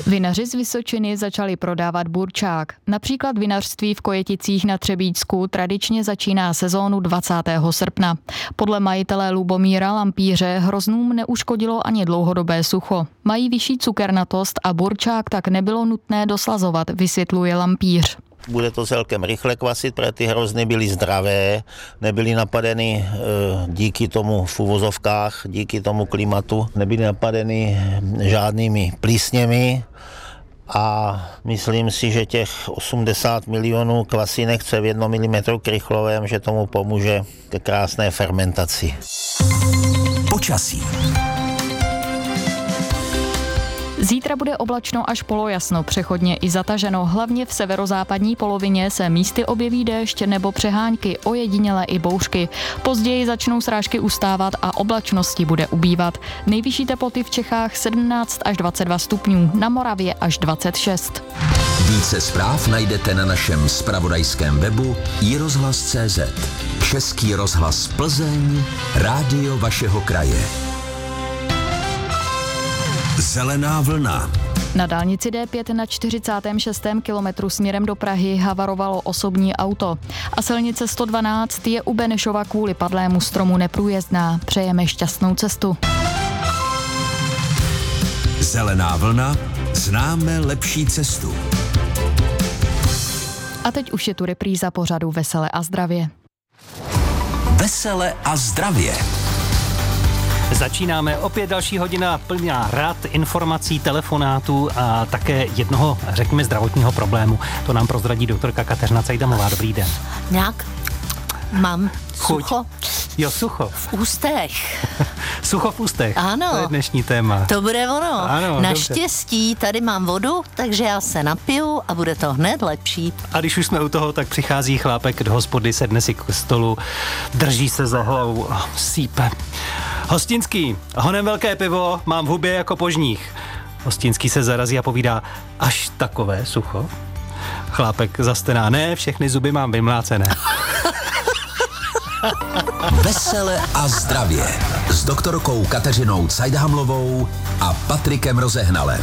Vinaři z Vysočiny začali prodávat burčák. Například vinařství v Kojeticích na Třebíčsku tradičně začíná sezónu 20. srpna. Podle majitele Lubomíra Lampíře hroznům neuškodilo ani dlouhodobé sucho. Mají vyšší cukernatost a burčák tak nebylo nutné doslazovat, vysvětluje Lampíř. Bude to celkem rychle kvasit, protože ty hrozny byly zdravé, nebyly napadeny díky tomu v uvozovkách, díky tomu klimatu, nebyly napadeny žádnými plísněmi a myslím si, že těch 80 milionů kvasinek v 1 mm krychlovém, že tomu pomůže ke krásné fermentaci. Počasí. Zítra bude oblačno až polojasno, přechodně i zataženo. Hlavně v severozápadní polovině se místy objeví déšť nebo přehánky, ojedinělé i bouřky. Později začnou srážky ustávat a oblačnosti bude ubývat. Nejvyšší teploty v Čechách 17 až 22 stupňů, na Moravě až 26. Více zpráv najdete na našem zpravodajském webu iRozhlas.cz. Český rozhlas Plzeň, rádio vašeho kraje. Zelená vlna. Na dálnici D5 na 46. kilometru směrem do Prahy havarovalo osobní auto. A silnice 112 je u Benešova kvůli padlému stromu neprůjezdná. Přejeme šťastnou cestu. Zelená vlna. Známe lepší cestu. A teď už je tu repríza pořadu Vesele a zdravě. Vesele a zdravě. Začínáme opět další hodina plná rad, informací, telefonátů a také jednoho, řekněme, zdravotního problému. To nám prozradí doktorka Kateřina Cajdamová. Dobrý den. Nějak mám Chuť. sucho. Jo, sucho. V ústech. Sucho v ústech. Ano. To je dnešní téma. To bude ono. Ano, naštěstí tady mám vodu, takže já se napiju a bude to hned lepší. A když už jsme u toho, tak přichází chlápek do hospody, sedne si k stolu, drží se za hlavu a sípe. Hostinský, honem velké pivo, mám v hubě jako požních. Hostinský se zarazí a povídá, až takové sucho? Chlápek zastená, ne, všechny zuby mám vymlácené. Vesele a zdravě s doktorkou Kateřinou Cajdhamlovou a Patrikem Rozehnalem.